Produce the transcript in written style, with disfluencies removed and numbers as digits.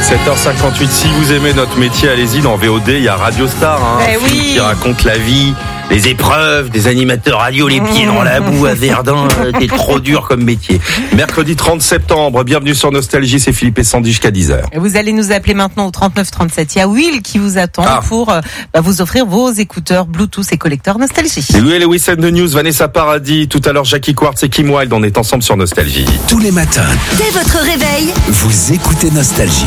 7h58, si vous aimez notre métier, allez-y, dans VOD, il y a Radio Star, qui raconte la vie, les épreuves, des animateurs radio, les pieds dans la boue à Verdun, c'est trop dur comme métier. Mercredi 30 septembre, bienvenue sur Nostalgie, c'est Philippe et Sandy jusqu'à 10h. Vous allez nous appeler maintenant au 39 37. Il y a Will qui vous attend pour vous offrir vos écouteurs Bluetooth et collecteurs Nostalgie. Et Will et Week-end de News, Vanessa Paradis, tout à l'heure Jackie Quartz et Kim Wilde, on est ensemble sur Nostalgie. Tous les matins, Dès votre réveil, vous écoutez Nostalgie.